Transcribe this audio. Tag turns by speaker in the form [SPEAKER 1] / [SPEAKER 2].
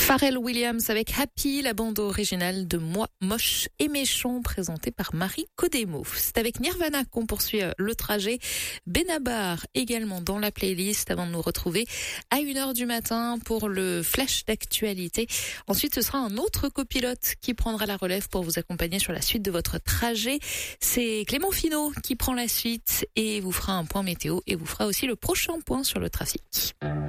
[SPEAKER 1] Pharrell Williams avec Happy, la bande originale de Moi, Moche et Méchant, présentée par Marie Codemo. C'est avec Nirvana qu'on poursuit le trajet. Benabar également dans la playlist avant de nous retrouver à 1h du matin pour le flash d'actualité. Ensuite, ce sera un autre copilote qui prendra la relève pour vous accompagner sur la suite de votre trajet. C'est Clément Finot qui prend la suite et vous fera un point météo et vous fera aussi le prochain point sur le trafic.